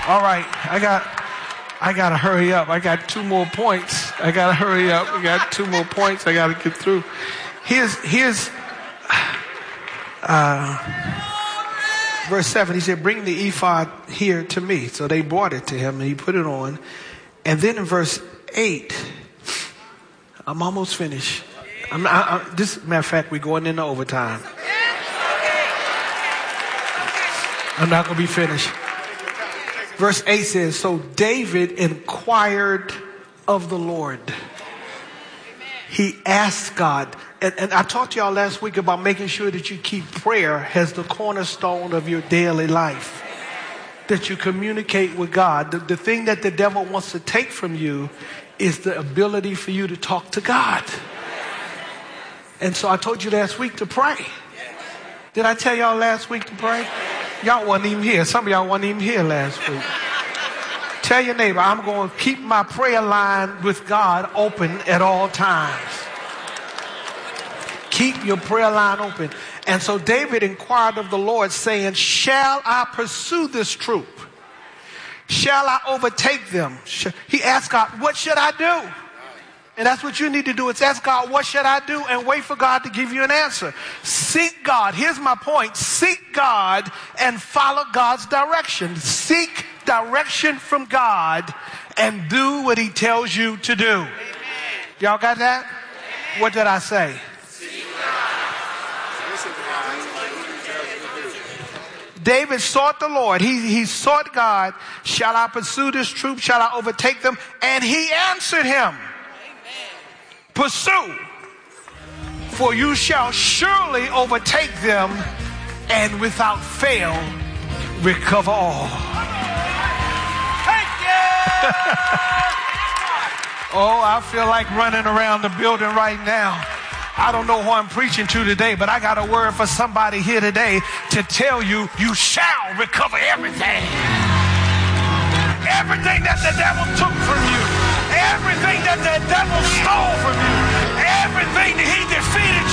All right, I gotta hurry up. I got 2 more points. I gotta hurry up. We got 2 more points I gotta get through. Here's verse 7. He said, bring the ephod here to me. So they brought it to him and he put it on. And then in verse 8, I'm almost finished. Matter of fact, we're going into overtime. I'm not going to be finished. Verse 8 says, so David inquired of the Lord. He asked God. And I talked to y'all last week about making sure that you keep prayer as the cornerstone of your daily life. That you communicate with God. The thing that the devil wants to take from you is the ability for you to talk to God. And so I told you last week to pray. Did I tell y'all last week to pray? Y'all wasn't even here. Some of y'all wasn't even here last week. Tell your neighbor, I'm going to keep my prayer line with God open at all times. Keep your prayer line open. And so David inquired of the Lord, saying, shall I pursue this troop? Shall I overtake them? He asked God, what should I do? And that's what you need to do. It's ask God, what should I do? And wait for God to give you an answer. Seek God. Here's my point. Seek God and follow God's direction. Seek direction from God and do what he tells you to do. Amen. Y'all got that? Amen. What did I say? David sought the Lord. He sought God. Shall I pursue this troop? Shall I overtake them? And he answered him. Pursue, for you shall surely overtake them and without fail recover all. Thank you! Oh, I feel like running around the building right now. I don't know who I'm preaching to today, but I got a word for somebody here today to tell you, you shall recover everything. Everything that the devil took from you. Everything that the devil stole from you. Everything that he defeated